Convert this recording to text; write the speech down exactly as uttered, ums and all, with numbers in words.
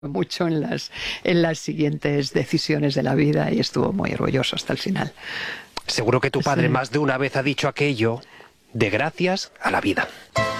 mucho en las, en las siguientes decisiones de la vida y estuvo muy orgulloso hasta el final. Seguro que tu padre Sí. más de una vez ha dicho aquello de gracias a la vida.